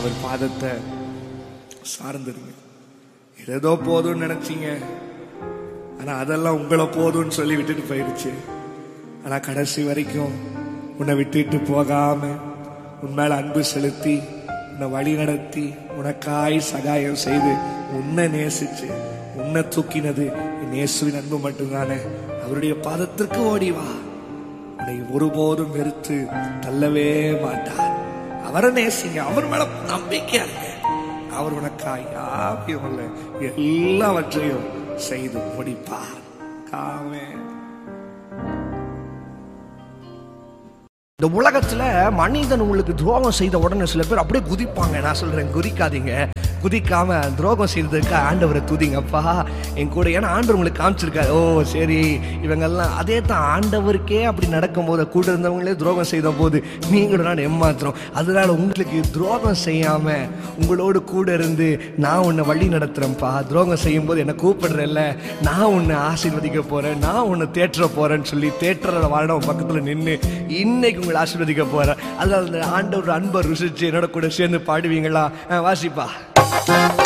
அவர் பாதத்தை சார்ந்துருங்க. ஏதோ போதும்னு நினைச்சீங்க, ஆனா அதெல்லாம் உங்களை போதும்னு சொல்லி விட்டுட்டு போயிடுச்சு. ஆனா கடைசி வரைக்கும் உன்னை விட்டுட்டு போகாம உன் மேல அன்பு செலுத்தி உன்னை வழி நடத்தி உனக்காய் சகாயம் செய்து உன்னை நேசிச்சு உன்னை தூக்கினது என் இயேசுவின் அன்பு மட்டும்தானே. அவருடைய பாதத்திற்கு ஓடிவா, உன்னை ஒருபோதும் வெறுத்து தள்ளவே மாட்டார். அவரை நேசிங்க, அவர் மேல நம்பிக்கையா இருங்க. அவர் உனக்காய் யாவையும் எல்லாவற்றையும் செய்து முடிப்பார். ஆமென். இந்த உலகத்துல மனிதன் உங்களுக்கு துரோகம் செய்த உடனே சில பேர் அப்படியே குதிப்பாங்க. நான் சொல்றேன், குதிக்காதீங்க. குதிக்காம துரோகம் செய்ததுக்கு ஆண்டவரை துதிங்கப்பா என் கூட. ஏன்னா ஆண்டவர் உங்களுக்கு காமிச்சிருக்காரு, ஓ சரி இவங்கெல்லாம் அதே தான் ஆண்டவருக்கே அப்படி நடக்கும் போது கூட இருந்தவங்களே துரோகம் செய்த போது நீங்களும் நான் ஏமாத்துறோம். அதனால உங்களுக்கு துரோகம் செய்யாம உங்களோடு கூட இருந்து நான் உன்னை வழி நடத்துறேன்ப்பா. துரோகம் செய்யும் போது என்னை கூப்பிடுறேன்ல, நான் உன்னை ஆசீர்வதிக்க போறேன், நான் உன்னை தேற்ற போறேன்னு சொல்லி தேற்றற வாழ பக்கத்துல நின்று இன்னைக்கு உங்களை ஆசீர்வதிக்க போறேன். அதனால அந்த ஆண்டவர் அன்பை ருசிச்சு என்னோட கூட சேர்ந்து பாடுவீங்களா? வாசிப்பா.